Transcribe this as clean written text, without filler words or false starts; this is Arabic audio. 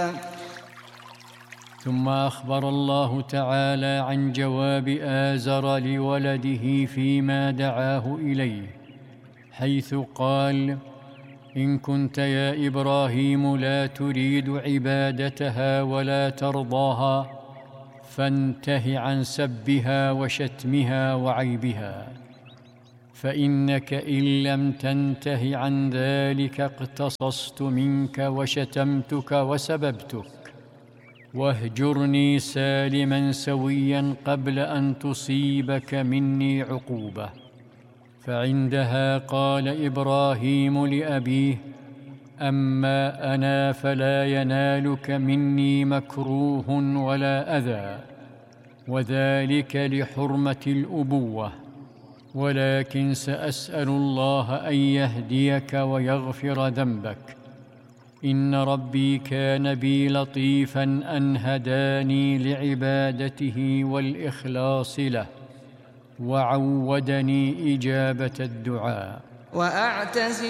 ثم أخبر الله تعالى عن جواب آزر لولده فيما دعاه إليه، حيث قال: إن كنت يا إبراهيم لا تريد عبادتها ولا ترضاها فانته عن سبها وشتمها وعيبها، فإنك إن لم تنته عن ذلك اقتصصت منك وشتمتك وسببتك، واهجرني سالما سويا قبل أن تصيبك مني عقوبة. فعندها قال إبراهيم لأبيه: أما أنا فلا ينالك مني مكروه ولا أذى، وذلك لحرمة الأبوة، ولكن سأسأل الله أن يهديك ويغفر ذنبك. إن ربي كان بي لطيفا أن هداني لعبادته والإخلاص له، وعودني إجابة الدعاء.